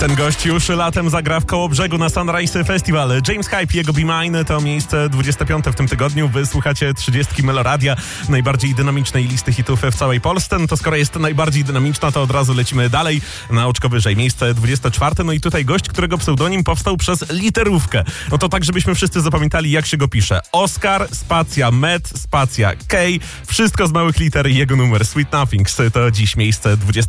Ten gość już latem zagra w Kołobrzegu na Sunrise Festival. James Hype, jego Be Mine to miejsce 25 w tym tygodniu. Wysłuchacie 30 Meloradia, najbardziej dynamicznej listy hitów w całej Polsce. No to skoro jest najbardziej dynamiczna, to od razu lecimy dalej na oczko wyżej. Miejsce 24. No i tutaj gość, którego pseudonim powstał przez literówkę. No to tak, żebyśmy wszyscy zapamiętali, jak się go pisze. Oskar, spacja Met, spacja K. Wszystko z małych liter i jego numer Sweet Nothings. To dziś miejsce 24.